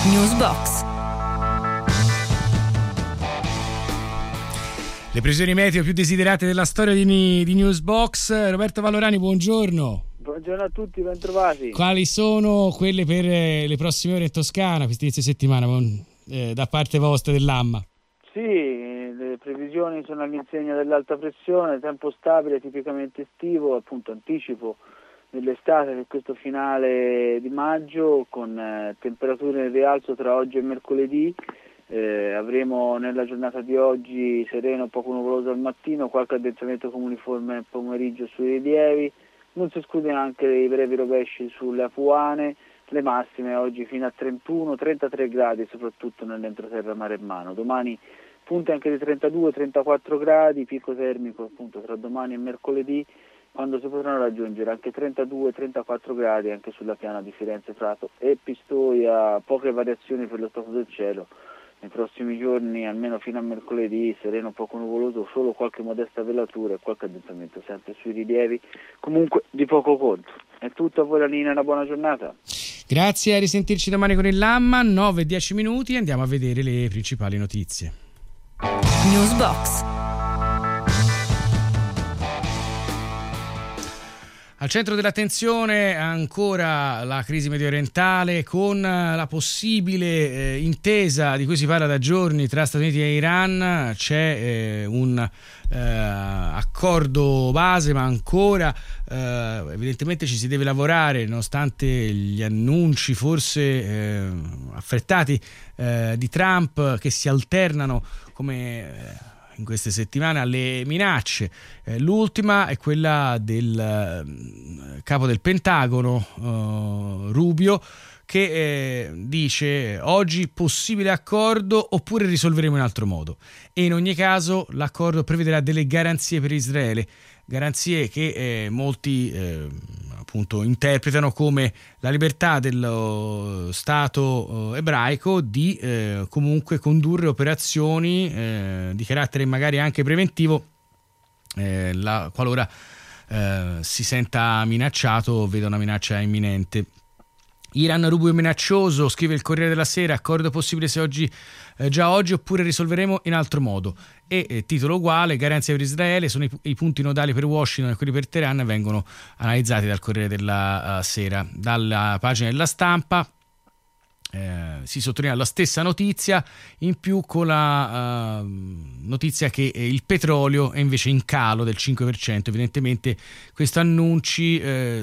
Newsbox. Le previsioni meteo più desiderate della storia di Newsbox. Roberto Vallorani, buongiorno. Buongiorno a tutti, ben trovati. Quali sono quelle per le prossime ore in Toscana, questi inizio settimana, da parte vostra dell'AMMA? Sì, le previsioni sono all'insegna dell'alta pressione, tempo stabile, tipicamente estivo, appunto anticipo dell'estate per questo finale di maggio, con temperature in rialzo tra oggi e mercoledì. Avremo nella giornata di oggi sereno, poco nuvoloso al mattino, qualche addensamento comuniforme al pomeriggio sui rilievi, non si escludono anche i brevi rovesci sulle Apuane, le massime oggi fino a 31-33 gradi soprattutto nell'entroterra maremmano. Domani punte anche di 32-34 gradi, picco termico appunto tra domani e mercoledì, quando si potranno raggiungere anche 32-34 gradi anche sulla piana di Firenze, Prato e Pistoia. Poche variazioni per lo stato del cielo. Nei prossimi giorni, almeno fino a mercoledì, sereno poco nuvoloso, solo qualche modesta velatura e qualche addensamento sempre sui rilievi, comunque di poco conto. È tutto, a voi la linea, una buona giornata. Grazie, a risentirci domani con il Lamma, 9-10 minuti, andiamo a vedere le principali notizie. Newsbox. Al centro dell'attenzione ancora la crisi mediorientale, con la possibile intesa di cui si parla da giorni tra Stati Uniti e Iran. C'è un accordo base, ma ancora evidentemente ci si deve lavorare, nonostante gli annunci forse affrettati di Trump, che si alternano come in queste settimane alle minacce. L'ultima è quella del capo del Pentagono, Rubio, che dice: oggi possibile accordo oppure risolveremo in altro modo, e in ogni caso l'accordo prevederà delle garanzie per Israele, garanzie che molti appunto interpretano come la libertà dello Stato ebraico di comunque condurre operazioni di carattere magari anche preventivo qualora si senta minacciato o veda una minaccia imminente. Iran, Rubio minaccioso, scrive il Corriere della Sera, accordo possibile se oggi, già oggi, oppure risolveremo in altro modo. E titolo uguale, garanzie per Israele, sono i punti nodali per Washington e quelli per Teheran, vengono analizzati dal Corriere della Sera. Dalla pagina della Stampa si sottolinea la stessa notizia, in più con la notizia che il petrolio è invece in calo del 5%. Evidentemente questi annunci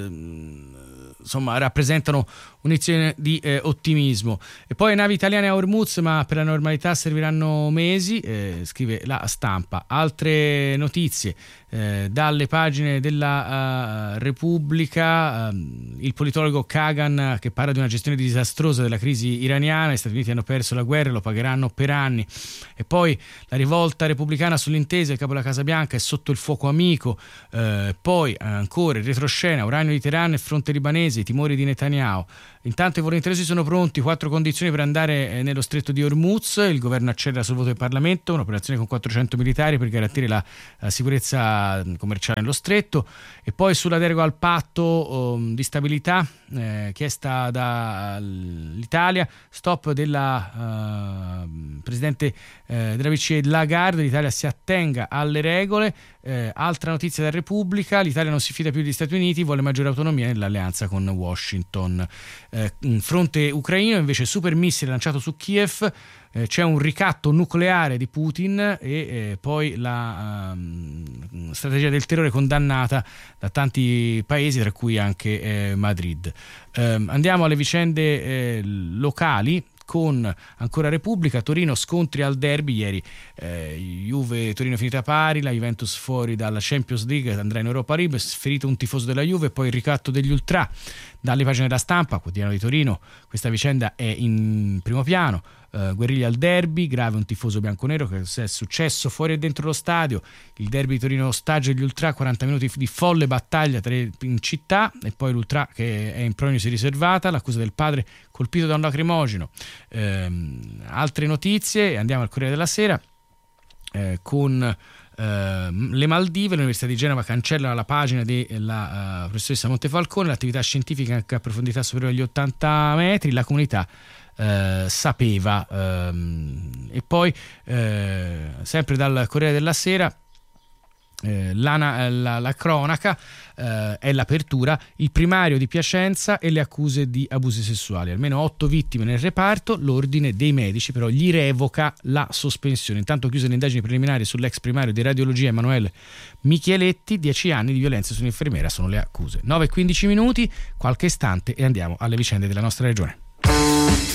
insomma rappresentano un'iniezione di ottimismo. E poi navi italiane a Hormuz, ma per la normalità serviranno mesi, scrive la Stampa. Altre notizie dalle pagine della Repubblica, il politologo Kagan che parla di una gestione disastrosa della crisi iraniana, gli Stati Uniti hanno perso la guerra, lo pagheranno per anni. E poi la rivolta repubblicana sull'intesa, il capo della Casa Bianca è sotto il fuoco amico. Poi ancora il retroscena, uranio di Teheran e fronte libanese, i timori di Netanyahu. Intanto i voli intresi sono pronti, 4 condizioni per andare nello stretto di Hormuz. Il governo accelera sul voto del Parlamento, un'operazione con 400 militari per garantire la sicurezza commerciale nello stretto. E poi sulla deroga al patto di stabilità chiesta dall'Italia, stop della presidente della BCE Lagarde, l'Italia si attenga alle regole. Altra notizia da Repubblica, l'Italia non si fida più degli Stati Uniti, vuole maggiore autonomia nell'alleanza con Washington. Fronte ucraino invece, super missile lanciato su Kiev, c'è un ricatto nucleare di Putin e poi la strategia del terrore condannata da tanti paesi, tra cui anche Madrid. Andiamo alle vicende locali, con ancora Repubblica. Torino, scontri al derby ieri, Juve Torino finita pari, la Juventus fuori dalla Champions League, andrà in Europa League, ferito un tifoso della Juve, poi il ricatto degli ultra. Dalle pagine della Stampa, quotidiano di Torino, questa vicenda è in primo piano. Guerriglia al derby, grave un tifoso bianconero, che è successo fuori e dentro lo stadio. Il derby di Torino ostaggio degli ultra, 40 minuti di folle battaglia in città, e poi l'ultra che è in prognosi riservata, l'accusa del padre colpito da un lacrimogeno. Altre notizie, andiamo al Corriere della Sera, con le Maldive. L'Università di Genova cancella la pagina della professoressa Montefalcone, l'attività scientifica anche a profondità superiore agli 80 metri, la comunità sapeva. E poi sempre dal Corriere della Sera, la cronaca è l'apertura, il primario di Piacenza e le accuse di abusi sessuali, almeno 8 vittime nel reparto, l'ordine dei medici però gli revoca la sospensione. Intanto chiuse le indagini preliminari sull'ex primario di radiologia Emanuele Michieletti, 10 anni di violenza sull'infermiera sono le accuse. 9:15 minuti, qualche istante e andiamo alle vicende della nostra regione.